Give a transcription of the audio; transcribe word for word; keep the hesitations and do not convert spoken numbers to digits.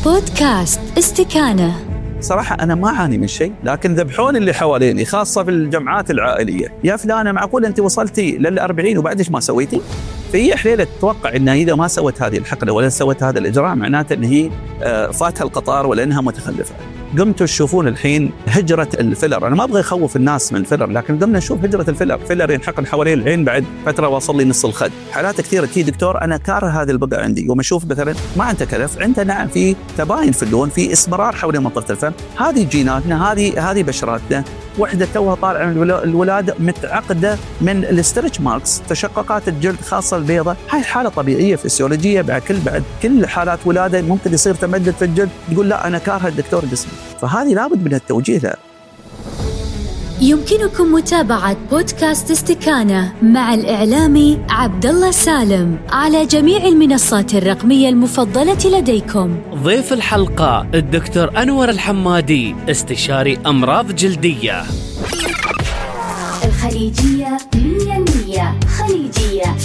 بودكاست استكانة. صراحة أنا ما أعاني من شيء، لكن ذبحون اللي حواليني خاصة في الجمعات العائلية. يا فلانة معقول أنت وصلتي للأربعين وبعدش ما سويتي؟ في حليلة تتوقع أنها إذا ما سوت هذه الحقنة ولا سوت هذا الإجراء معناته أن هي فاتها القطار ولا أنها متخلفة. قمتوا تشوفون الحين هجرة الفيلر. أنا ما أبغى أخوف الناس من الفيلر، لكن قمنا نشوف هجرة الفيلر. فيلر ينحقن حوالين العين بعد فترة وصل لي نص الخد. حالات كثيرة تي دكتور أنا كاره هذه البقعة عندي، وما أشوف مثلا ما عنده كلف، عنده نعم في تباين في اللون، في اسمرار حوالين منطقة الفم. هذه جيناتنا، هذه هذه بشراتنا. وحدة توها طالعة من الولادة متعقدة من الاسترتش ماركس، تشققات الجلد خاصة البيضة. هاي حالة طبيعية فسيولوجية. بعد كل بعد كل حالات ولادة ممكن يصير تمدد في الجلد، تقول لا أنا كاره الدكتور جسمي. فهذه لابد من التوجيه لها. يمكنكم متابعة بودكاست استكانة مع الإعلامي عبد الله سالم على جميع المنصات الرقمية المفضلة لديكم. ضيف الحلقة الدكتور أنور الحمادي، استشاري أمراض جلدية. الخليجية مية مية خليجية.